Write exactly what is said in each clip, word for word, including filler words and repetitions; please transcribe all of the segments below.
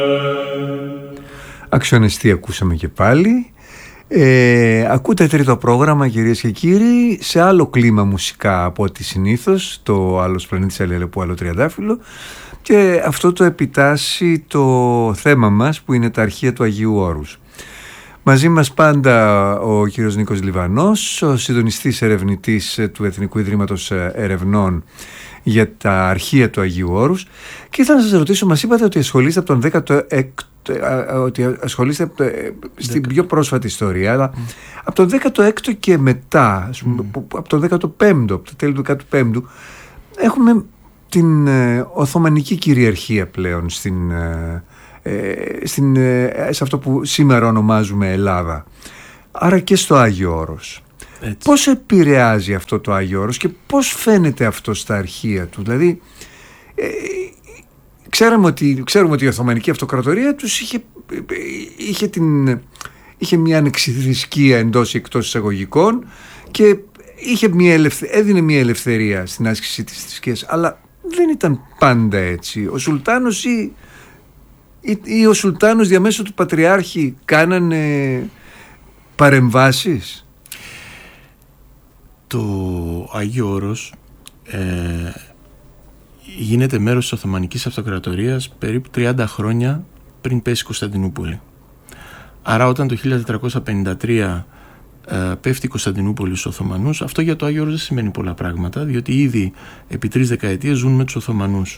Αξιονεστή ακούσαμε και πάλι. Ε, ακούτε τρίτο πρόγραμμα, κυρίες και κύριοι, σε άλλο κλίμα μουσικά από ό,τι συνήθως, το Άλλος Πλανήτης Αλληλεπού Άλλο Τριαντάφυλλο, και αυτό το επιτάσσει το θέμα μας, που είναι τα αρχεία του Αγίου Όρους. Μαζί μας πάντα ο κύριος Νίκος Λιβανός, ο συντονιστής ερευνητής του Εθνικού Ιδρύματος Ερευνών για τα αρχεία του Αγίου Όρους. Και ήθελα να σας ρωτήσω, μας είπατε ότι ασχολείστε από τον δέκατο έκτο, ότι ασχολείστε από το, στην πιο πρόσφατη ιστορία, αλλά mm. από τον δέκατο έκτο και μετά, mm. από τον δέκατο πέμπτο, από το τέλη του δέκατου πέμπτου, έχουμε την ε, Οθωμανική κυριαρχία πλέον στην, ε, στην, ε, σε αυτό που σήμερα ονομάζουμε Ελλάδα. Άρα και στο Άγιο Όρος. Έτσι. Πώς επηρεάζει αυτό το Άγιο Όρος και πώς φαίνεται αυτό στα αρχεία του? Δηλαδή ε, ξέρουμε, ότι, ξέρουμε ότι η Οθωμανική Αυτοκρατορία τους είχε, είχε, την, είχε μια ανεξιθρησκεία εντός ή εκτός εισαγωγικών και είχε μια ελευθε, έδινε μια ελευθερία στην άσκηση της θρησκείας, αλλά δεν ήταν πάντα έτσι. Ο Σουλτάνος ή, ή, ή ο Σουλτάνος διαμέσου του Πατριάρχη κάνανε παρεμβάσεις. Το Άγιο Όρος ε, γίνεται μέρος της Οθωμανικής Αυτοκρατορίας περίπου τριάντα χρόνια πριν πέσει η Κωνσταντινούπολη. Άρα όταν το χίλια τετρακόσια πενήντα τρία ε, πέφτει η Κωνσταντινούπολη στους Οθωμανούς, αυτό για το Άγιο Όρος δεν σημαίνει πολλά πράγματα, διότι ήδη επί τρεις δεκαετίες ζουν με τους Οθωμανούς.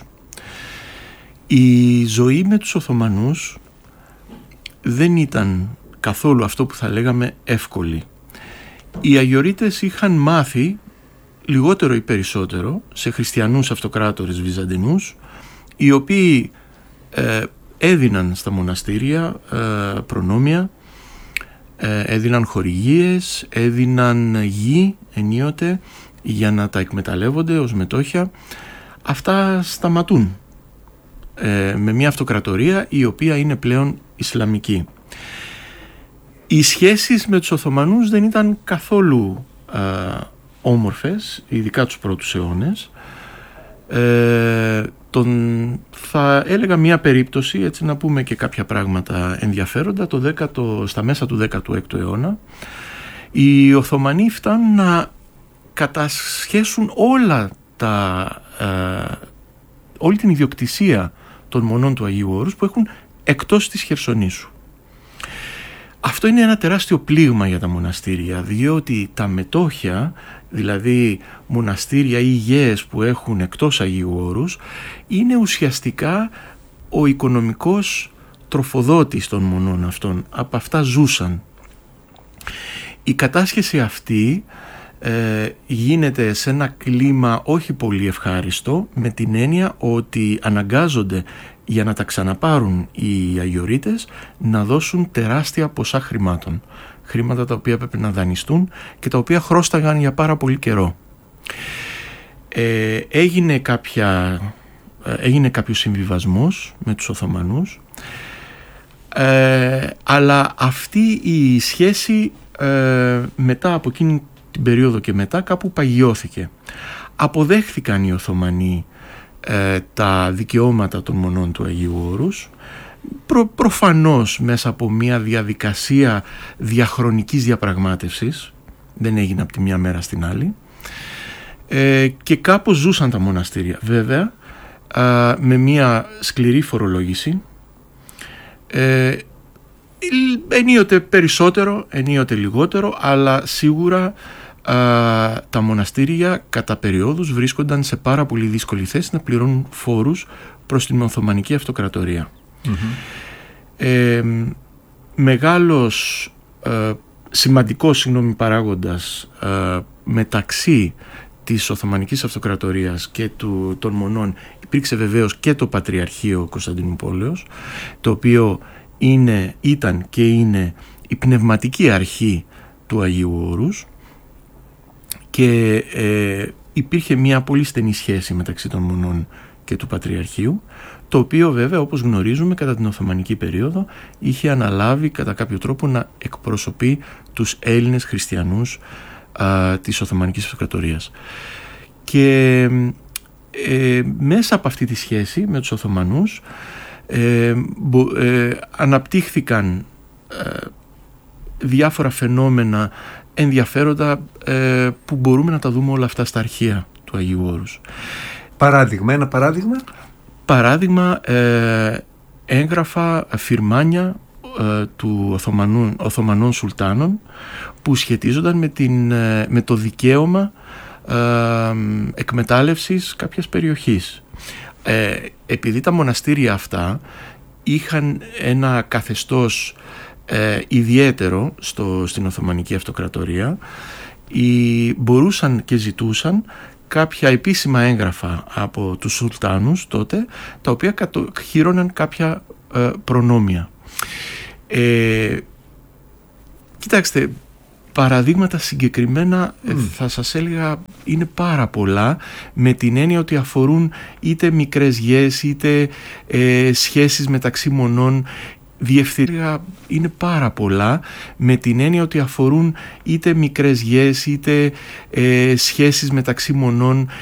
Η ζωή με τους Οθωμανούς δεν ήταν καθόλου αυτό που θα λέγαμε εύκολη. Οι Αγιορείτες είχαν μάθει λιγότερο ή περισσότερο σε χριστιανούς αυτοκράτορες Βυζαντινούς, οι οποίοι ε, έδιναν στα μοναστήρια ε, προνόμια, ε, έδιναν χορηγίες, έδιναν γη ενίοτε για να τα εκμεταλλεύονται ως μετόχια. Αυτά σταματούν ε, με μια αυτοκρατορία η οποία είναι πλέον Ισλαμική. Οι σχέσεις με τους Οθωμανούς δεν ήταν καθόλου α, όμορφες, ειδικά τους πρώτους αιώνες. Ε, τον, θα έλεγα μια περίπτωση, έτσι να πούμε και κάποια πράγματα ενδιαφέροντα, το δέκατο, στα μέσα του δέκατου έκτου αιώνα, οι Οθωμανοί φτάνουν να κατασχέσουν όλα τα, ε, όλη την ιδιοκτησία των μονών του Αγίου Όρους που έχουν εκτός της Χερσονήσου. Αυτό είναι ένα τεράστιο πλήγμα για τα μοναστήρια, διότι τα μετόχια, δηλαδή μοναστήρια ή γέες που έχουν εκτός Αγίου Όρους, είναι ουσιαστικά ο οικονομικός τροφοδότης των μονών αυτών. Από αυτά ζούσαν. Η κατάσχεση αυτή ε, γίνεται σε ένα κλίμα όχι πολύ ευχάριστο, με την έννοια ότι αναγκάζονται για να τα ξαναπάρουν οι Αγιορείτες να δώσουν τεράστια ποσά χρημάτων. Χρήματα τα οποία πρέπει να δανειστούν και τα οποία χρώσταγαν για πάρα πολύ καιρό. Ε, έγινε, κάποια, έγινε κάποιος συμβιβασμός με τους Οθωμανούς, ε, αλλά αυτή η σχέση ε, μετά από εκείνη την περίοδο και μετά κάπου παγιώθηκε. Αποδέχθηκαν οι Οθωμανοί ε, τα δικαιώματα των μονών του Αγίου Όρους, προ, προφανώς μέσα από μια διαδικασία διαχρονικής διαπραγμάτευσης, δεν έγινε από τη μια μέρα στην άλλη, ε, και κάπως ζούσαν τα μοναστήρια, βέβαια ε, με μια σκληρή φορολόγηση, ε, ενίοτε περισσότερο, ενίοτε λιγότερο, αλλά σίγουρα α, τα μοναστήρια κατά περιόδους βρίσκονταν σε πάρα πολύ δύσκολη θέση να πληρώνουν φόρους προς την Οθωμανική Αυτοκρατορία. Mm-hmm. Ε, μεγάλος, ε, σημαντικός συγγνώμη, παράγοντας ε, μεταξύ της Οθωμανικής Αυτοκρατορίας και του, των μονών υπήρξε βεβαίως και το Πατριαρχείο Κωνσταντινούπολεως, το οποίο είναι, ήταν και είναι η πνευματική αρχή του Αγίου Όρους, και ε, υπήρχε μια πολύ στενή σχέση μεταξύ των μονών και του Πατριαρχείου, το οποίο βέβαια, όπως γνωρίζουμε, κατά την Οθωμανική περίοδο είχε αναλάβει κατά κάποιο τρόπο να εκπροσωπεί τους Έλληνες χριστιανούς α, της Οθωμανικής Αυτοκρατορίας. Και ε, μέσα από αυτή τη σχέση με τους Οθωμανούς ε, μπο, ε, αναπτύχθηκαν ε, διάφορα φαινόμενα ενδιαφέροντα ε, που μπορούμε να τα δούμε όλα αυτά στα αρχεία του Αγίου Όρους. Παράδειγμα, ένα παράδειγμα. Παράδειγμα, ε, έγγραφα, φυρμάνια ε, του Οθωμανών, Οθωμανών Σουλτάνων που σχετίζονταν με, την, ε, με το δικαίωμα ε, εκμετάλλευσης κάποιας περιοχής. Ε, επειδή τα μοναστήρια αυτά είχαν ένα καθεστώς ε, ιδιαίτερο στο, στην Οθωμανική Αυτοκρατορία, οι, μπορούσαν και ζητούσαν κάποια επίσημα έγγραφα από τους Σουλτάνους τότε, τα οποία κατοχύρωναν κάποια ε, προνόμια. Ε, κοιτάξτε, παραδείγματα συγκεκριμένα mm. θα σας έλεγα είναι πάρα πολλά, με την έννοια ότι αφορούν είτε μικρές γιες είτε ε, σχέσεις μεταξύ μονών. Διευθυντικά είναι πάρα πολλά, με την έννοια ότι αφορούν είτε μικρές γιες είτε ε, σχέσεις μεταξύ μονών,